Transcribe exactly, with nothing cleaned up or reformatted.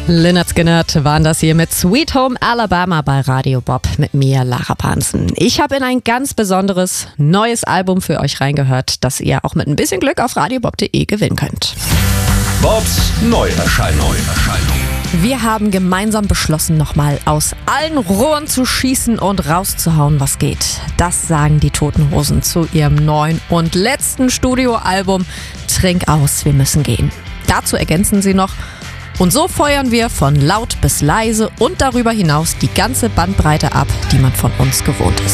Lynyrd Skynyrd waren das hier mit Sweet Home Alabama bei Radio Bob mit mir, Lara Pansen. Ich habe in ein ganz besonderes neues Album für euch reingehört, das ihr auch mit ein bisschen Glück auf radiobob punkt de gewinnen könnt. Bobs Neuerscheinung. Wir haben gemeinsam beschlossen, nochmal aus allen Rohren zu schießen und rauszuhauen, was geht. Das sagen die Toten Hosen zu ihrem neuen und letzten Studioalbum Trink aus, wir müssen gehen. Dazu ergänzen sie noch: Und so feuern wir von laut bis leise und darüber hinaus die ganze Bandbreite ab, die man von uns gewohnt ist.